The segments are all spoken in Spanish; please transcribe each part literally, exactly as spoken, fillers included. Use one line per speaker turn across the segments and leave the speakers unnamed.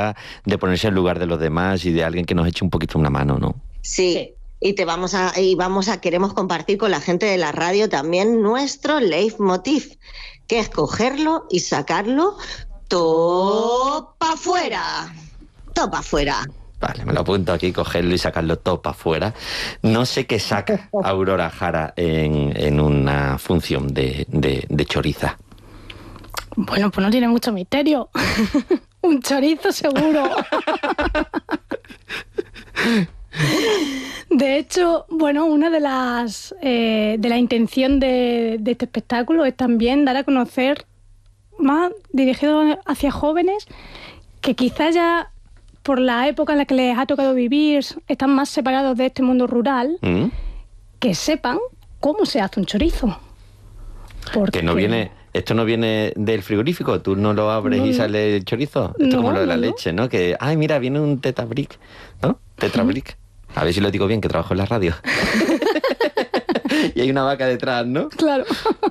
manera de ponerse en lugar de los demás y de alguien que nos eche un poquito una mano, ¿no?
Sí, y te vamos a, y vamos a, queremos compartir con la gente de la radio también nuestro leitmotiv, que es cogerlo y sacarlo todo para afuera. Todo para afuera.
Vale, me lo apunto aquí, cogerlo y sacarlo todo para afuera. No sé qué saca Aurora Jara en, en una función de, de, de choriza.
Bueno, pues no tiene mucho misterio. Un chorizo seguro. De hecho, bueno, una de las eh, de la intención de, de este espectáculo es también dar a conocer, más dirigido hacia jóvenes que quizás ya por la época en la que les ha tocado vivir están más separados de este mundo rural, ¿Mm? que sepan cómo se hace un chorizo. Porque... Que
no viene... ¿Esto no viene del frigorífico? ¿Tú no lo abres no, y sale el chorizo? Esto no, es como lo de la no, leche, ¿no? Que, ay, mira, viene un Tetrabric, ¿no? Tetrabric. A ver si lo digo bien, que trabajo en la radio. Y hay una vaca detrás, ¿no?
Claro.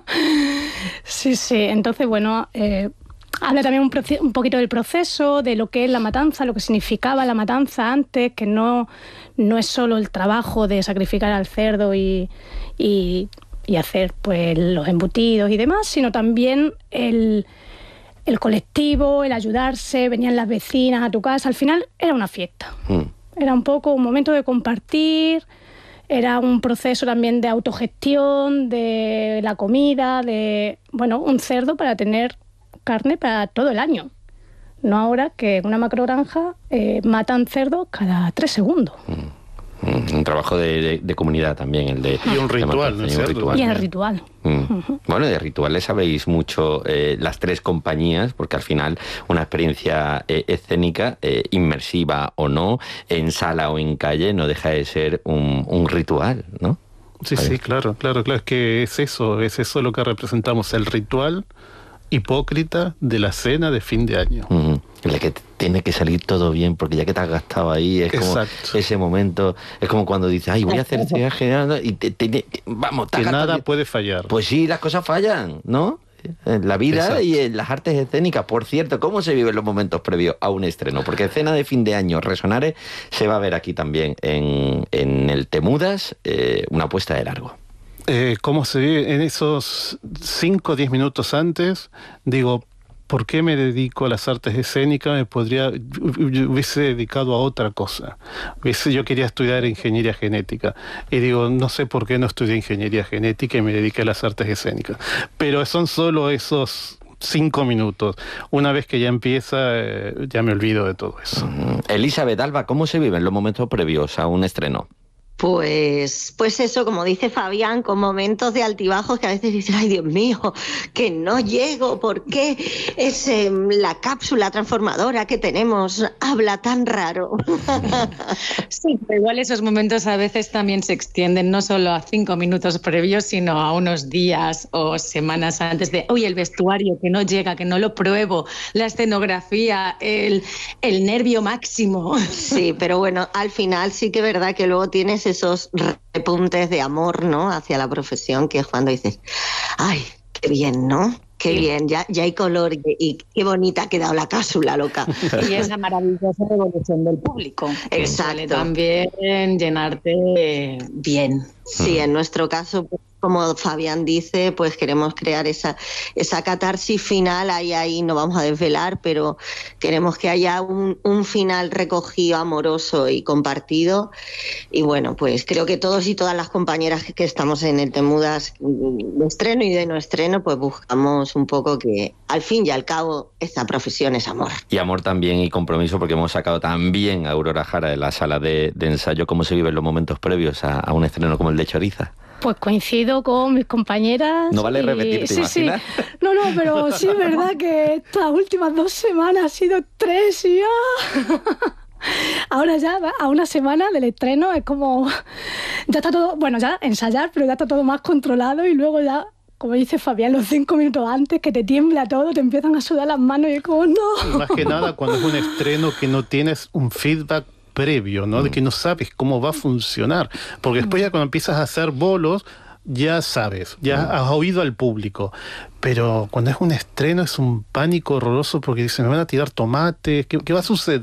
Sí, sí. Entonces, bueno, eh, habla también un, proce- un poquito del proceso, de lo que es la matanza, lo que significaba la matanza antes, que no, no es solo el trabajo de sacrificar al cerdo y... y y hacer pues los embutidos y demás, sino también el, el colectivo, el ayudarse, venían las vecinas a tu casa, al final era una fiesta. Mm. Era un poco un momento de compartir, era un proceso también de autogestión, de la comida, de, bueno, un cerdo para tener carne para todo el año. No ahora que en una macrogranja eh, matan cerdos cada tres segundos. Mm.
Un trabajo de, de, de comunidad también, el de...
Y un ritual, ¿no?
Y, un ritual. y el ritual.
Mm. Uh-huh. Bueno, de rituales sabéis mucho eh, las tres compañías, porque al final una experiencia eh, escénica, eh, inmersiva o no, en sala o en calle, no deja de ser un, un ritual, ¿no?
Sí, sí, claro, claro, claro, es que es eso, es eso lo que representamos, el ritual hipócrita de la cena de fin de año.
Uh-huh. En la que tiene que salir todo bien, porque ya que te has gastado ahí, es Exacto. como ese momento, es como cuando dices, ay, voy a hacer este viaje, y te, te, te, vamos,
te que nada
bien.
Puede fallar.
Pues sí, las cosas fallan, ¿no? En la vida Exacto. y en las artes escénicas. Por cierto, ¿cómo se viven los momentos previos a un estreno? Porque escena de fin de año, Resonares, se va a ver aquí también en, en el Temudas, eh, una puesta de largo.
Eh, ¿Cómo se vive en esos cinco o diez minutos antes? Digo, ¿por qué me dedico a las artes escénicas? Me podría, yo hubiese dedicado a otra cosa. Hubiese, yo quería estudiar ingeniería genética. Y digo, no sé por qué no estudié ingeniería genética y me dediqué a las artes escénicas. Pero son solo esos cinco minutos. Una vez que ya empieza, eh, ya me olvido de todo eso.
Uh-huh. Elizabeth Alba, ¿cómo se viven los momentos previos a un estreno?
Pues, pues eso, como dice Fabián, con momentos de altibajos que a veces dices, ay Dios mío, que no llego, ¿por qué es eh, la cápsula transformadora que tenemos habla tan raro?
Sí, pero igual esos momentos a veces también se extienden no solo a cinco minutos previos, sino a unos días o semanas antes de, uy, el vestuario que no llega, que no lo pruebo, la escenografía, el, el nervio máximo.
Sí, pero bueno, al final sí que es verdad que luego tienes esos repuntes de amor, ¿no?, hacia la profesión, que es cuando dices, ay, qué bien, ¿no? Qué sí. bien, ya, ya hay color y, y qué bonita ha quedado la cápsula, loca.
Y esa maravillosa revolución del público.
Exacto.
También llenarte bien.
Sí, en nuestro caso, como Fabián dice, pues queremos crear esa, esa catarsis final, ahí, ahí no vamos a desvelar, pero queremos que haya un, un final recogido, amoroso y compartido. Y bueno, pues creo que todos y todas las compañeras que, que estamos en el Temudas de estreno y de no estreno, pues buscamos un poco que al fin y al cabo esta profesión es amor.
Y amor también y compromiso, porque hemos sacado también a Aurora Jara de la sala de, de ensayo. ¿Cómo se viven los momentos previos a, a un estreno como el de Choriza?
Pues coincido con mis compañeras.
No vale y... repetir, ¿te
sí,
imaginas?
Sí. No, no, pero sí es verdad que estas últimas dos semanas ha sido tres y ya... Ahora ya, a una semana del estreno, es como... Ya está todo... Bueno, ya ensayar, pero ya está todo más controlado y luego ya... Como dice Fabián, los cinco minutos antes, que te tiembla todo, te empiezan a sudar las manos y es como, no.
Más que nada cuando es un estreno que no tienes un feedback previo, ¿no? De que no sabes cómo va a funcionar. Porque después ya cuando empiezas a hacer bolos, ya sabes, ya has oído al público. Pero cuando es un estreno es un pánico horroroso porque dicen, me van a tirar tomates, ¿qué, qué va a suceder?